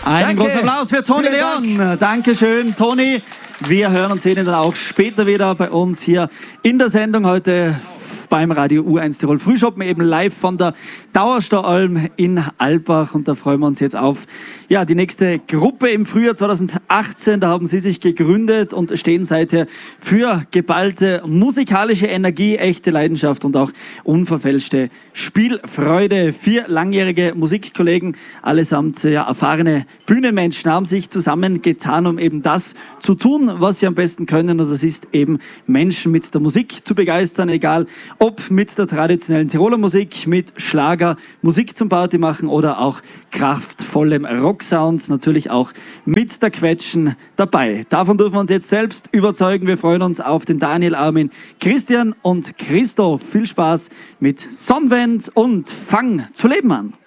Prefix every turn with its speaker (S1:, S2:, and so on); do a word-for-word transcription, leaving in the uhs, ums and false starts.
S1: Einen
S2: Danke.
S1: großen Applaus für Toni
S2: Vielen
S1: Leon. Dankeschön, Toni. Wir hören und sehen ihn dann auch später wieder bei uns hier in der Sendung heute beim Radio U eins Tirol Frühschoppen, eben live von der Dauerstaualm in Alpbach. Und da freuen wir uns jetzt auf ja, die nächste Gruppe im Frühjahr zweitausendachtzehn. Da haben sie sich gegründet und stehen seither für geballte musikalische Energie, echte Leidenschaft und auch unverfälschte Spielfreude. Vier langjährige Musikkollegen, allesamt ja, erfahrene Bühnenmenschen, haben sich zusammengetan, um eben das zu tun, was sie am besten können. Und das ist eben Menschen mit der Musik zu begeistern, egal ob mit der traditionellen Tiroler Musik, mit Schlager, Musik zum Party machen oder auch kraftvollem Rocksound, natürlich auch mit der Quetschen dabei. Davon dürfen wir uns jetzt selbst überzeugen. Wir freuen uns auf den Daniel, Armin, Christian und Christoph. Viel Spaß mit Sonnenwend und Fang zu leben an.